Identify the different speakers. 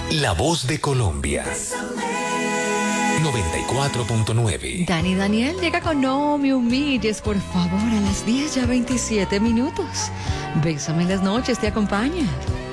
Speaker 1: La voz de Colombia. 94.9.
Speaker 2: Dani Daniel llega con No Me Humilles, por favor, a las 10:27. Bésame en las noches, te acompaña.